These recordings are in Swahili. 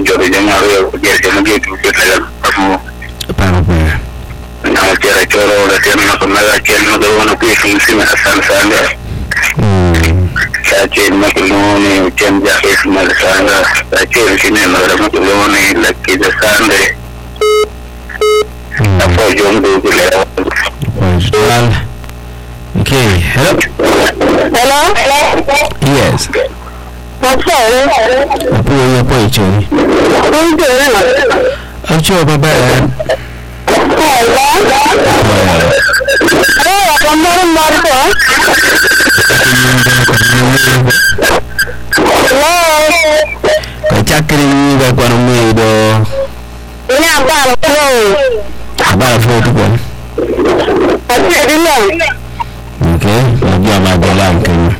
jode jamaare gerte mo geetu ketal afu Papa. na kera choro da tena ko naga kenno do wono ko sima asan sanga sache makulone chen ja isma sanga sache kine na da makulone lakki da sande apo jongo gele Well, okay. Hello. Hello? Yes. What's up? Apo yo po ichoni. Who's doing? Acho baba. Hello? Hey, I'm not Hello? Kachakiri ni ba kwa mwedo. Ina ba hello. Habari foto kwa. Okay. Najua madela mkenya.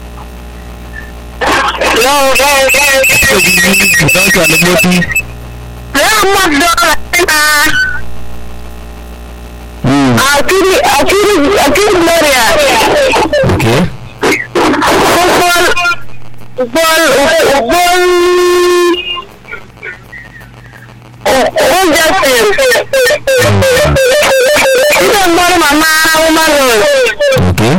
Hello? Kutoka alipoti. Akiri Gloria. Okay. Okay.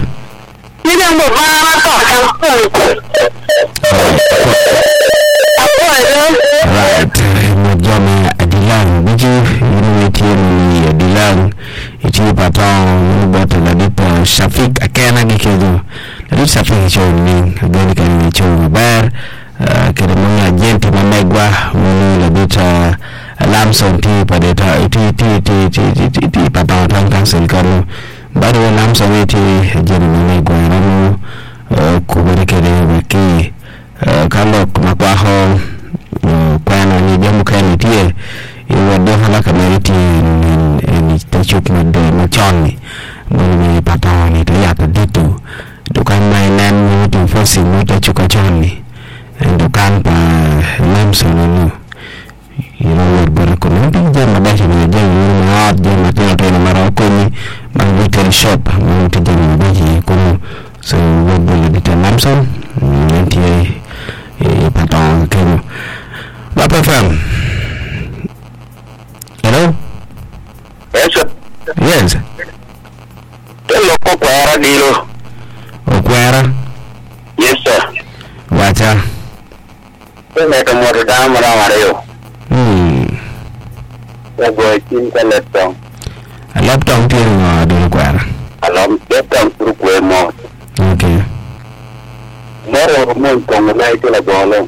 Right. Mojame Adilang. Biji University ni Adilang. Iti patang buat ladita Syafiq akena dikejo. Ladita Syafiq choni agani kan choni bar. Kira mana jenti mamegwa mulu ladita Lamson ti padeta iti patang tangkang selkaro. Baru Lamson iti jeni mamegwa ramu kubari kere wiki kalau makwaho kwana ni jamu kani tie iwado halaka meriti ni tachuk machoni mwenye patawani tayata ditu dukan mainan mutu fosi mutu chuka choni dukan pa Lamson anu berkomenti jama dasha na jama maat jama tena marakoni mangutel shop mutu jama baji kumu so wabula dita Lamson nanti patang kemu Bapa fam. Hello? Yes. hello ko kwara dilo Okwara? yes sir Wacha? tena kamo da mara mareo go tin ka laptop Laptop tiyo nga dilo kwara. alam laptop turu ko mo Okay. moro mo ko ngai to la bolo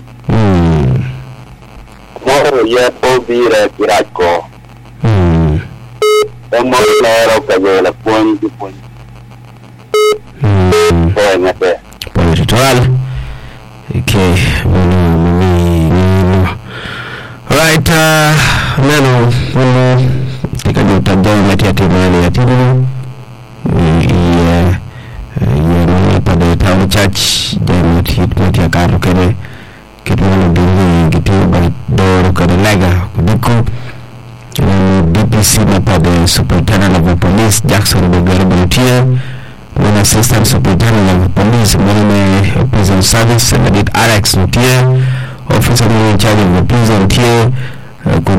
moro ya po bira kirako mo lero ka la pon ngate Political. Okay. Right, neno tika juta jao mati atimani ya timu pada town church dan mati akaru kene kita menunggu kita berdor kene lega buku DPC pada Superintendent of Police Jackson Bogor Volunteer dan Assistant Superintendent of Police Marine Prison Service Edit Alex Volunteer Officer in charge of the prison tier